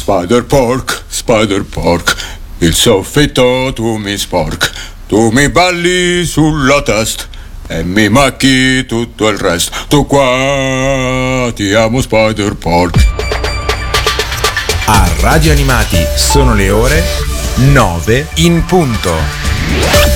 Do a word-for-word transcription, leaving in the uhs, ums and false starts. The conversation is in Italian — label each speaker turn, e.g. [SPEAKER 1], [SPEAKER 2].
[SPEAKER 1] Spider Pork, Spider Pork, il soffitto tu mi sporc, tu mi balli sulla testa e mi macchi tutto il resto. Tu qua ti amo Spider Pork.
[SPEAKER 2] A Radio Animati sono le ore nove in punto.